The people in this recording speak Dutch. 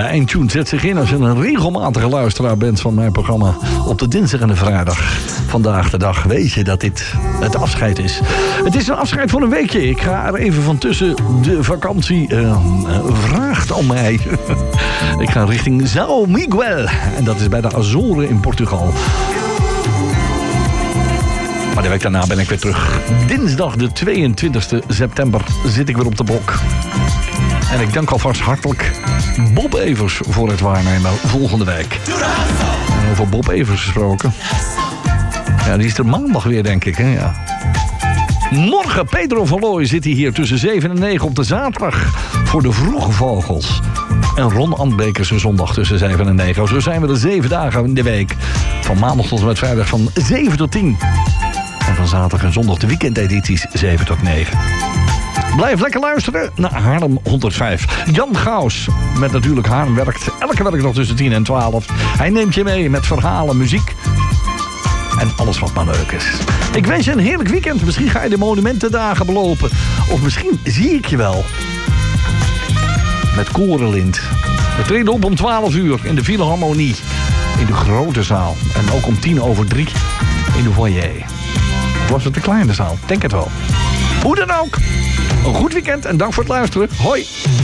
eindtune zet zich in als je een regelmatige luisteraar bent van mijn programma op de dinsdag en de vrijdag. Vandaag de dag weet je dat dit het afscheid is. Het is een afscheid van een weekje. Ik ga er even van tussen de vakantie. Vraagt om mij. Ik ga richting São Miguel. En dat is bij de Azoren in Portugal. Maar de week daarna ben ik weer terug. Dinsdag de 22e september zit ik weer op de blok. En ik dank alvast hartelijk Bob Evers voor het waarnemen volgende week. En over Bob Evers gesproken. Ja, die is er maandag weer, denk ik. Hè? Ja. Morgen, Pedro van Looy zit hier tussen 7 en 9 op de zaterdag voor de vroege vogels. En Ron Antbekers zondag tussen 7 en 9. Zo zijn we er 7 dagen in de week. Van maandag tot en met vrijdag van 7 tot 10. En van zaterdag en zondag de weekendedities 7 tot 9. Blijf lekker luisteren naar Haarlem 105. Jan Gaus met natuurlijk Haarlem werkt elke werkdag tussen 10 en 12. Hij neemt je mee met verhalen, muziek en alles wat maar leuk is. Ik wens je een heerlijk weekend. Misschien ga je de monumentendagen belopen. Of misschien zie ik je wel. Met Korenlint. We treden op om 12 uur in de Philharmonie. In de grote zaal. En ook om 3:10 in de foyer. Of was het de kleine zaal? Denk het wel. Hoe dan ook. Een goed weekend en dank voor het luisteren. Hoi.